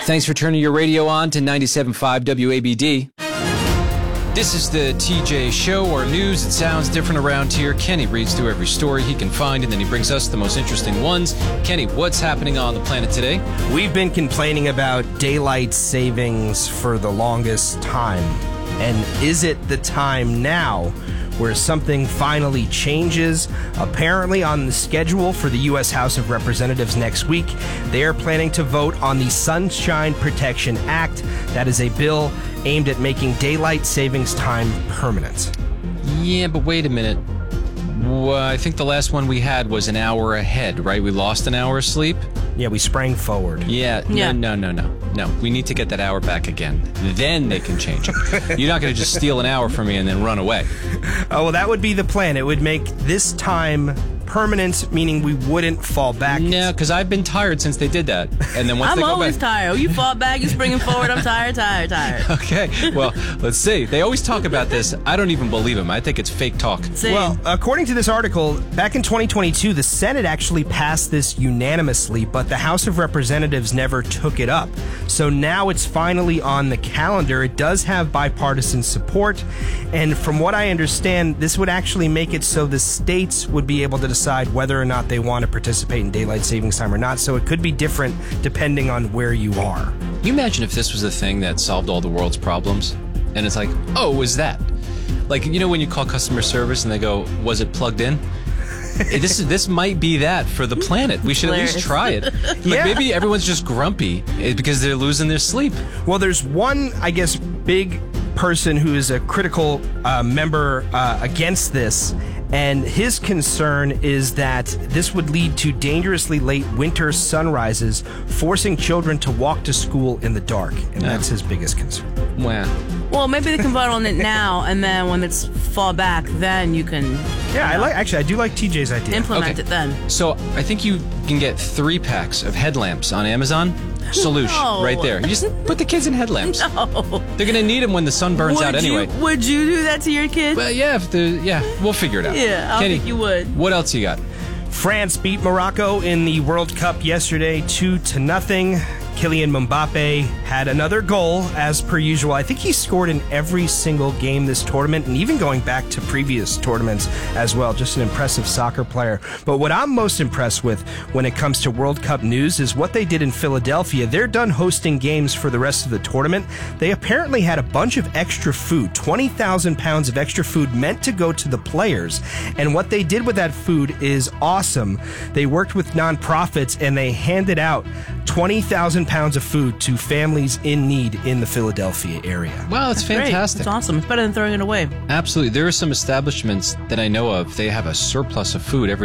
Thanks for turning your radio on to 97.5 WABD. This is the TJ Show, or news that sounds different around here. Kenny reads through every story he can find, and then he brings us the most interesting ones. Kenny, what's happening on the planet today? We've been complaining about daylight savings for the longest time. And is it the time now where something finally changes? Apparently, on the schedule for the U.S. House of Representatives next week, they are planning to vote on the Sunshine Protection Act. That is a bill aimed at making daylight savings time permanent. Yeah, but wait a minute. Well, I think the last one we had was an hour ahead, right? We lost an hour of sleep? Yeah, we sprang forward. Yeah. No. We need to get that hour back again. Then they can change it. You're not going to just steal an hour from me and then run away. Oh, well, that would be the plan. It would make this time permanent, meaning we wouldn't fall back. No, because I've been tired since they did that. And then once I'm they go always back... tired. You fall back, you springing forward. I'm tired. Okay, well, let's see. They always talk about this. I don't even believe them. I think it's fake talk. Same. Well, according to this article, back in 2022, the Senate actually passed this unanimously, but the House of Representatives never took it up. So now it's finally on the calendar. It does have bipartisan support, and from what I understand, this would actually make it so the states would be able to decide whether or not they want to participate in daylight savings time or not. So it could be different depending on where you are. Can you imagine if this was the thing that solved all the world's problems? And it's like, oh, was that? Like, you know when you call customer service and they go, was it plugged in? This might be that for the planet. We should at least try it. Like, Yeah. Maybe everyone's just grumpy because they're losing their sleep. Well, there's one, I guess, big person who is a critical member against this, and his concern is that this would lead to dangerously late winter sunrises, forcing children to walk to school in the dark, and that's his biggest concern. Wow. well, maybe they can vote on it now, and then when it's fall back, then you can Yeah, I do like TJ's idea. implement Okay. it then. So I think you can get 3 packs of headlamps on Amazon. Solution No. right there. You just put the kids in headlamps. No. They're going to need them when the sun burns out anyway. Would you do that to your kid? Well, yeah, we'll figure it out. Yeah, I Kenny, think you would. What else you got? France beat Morocco in the World Cup yesterday 2-0. Kylian Mbappe had another goal, as per usual. I think he scored in every single game this tournament, and even going back to previous tournaments as well. Just an impressive soccer player. But what I'm most impressed with when it comes to World Cup news is what they did in Philadelphia. They're done hosting games for the rest of the tournament. They apparently had a bunch of extra food, 20,000 pounds of extra food meant to go to the players. And what they did with that food is awesome. They worked with nonprofits, and they handed out 20,000 pounds of food to families in need in the Philadelphia area. Wow, that's Great. fantastic. It's awesome. It's better than throwing it away. Absolutely. There are some establishments that I know of, they have a surplus of food every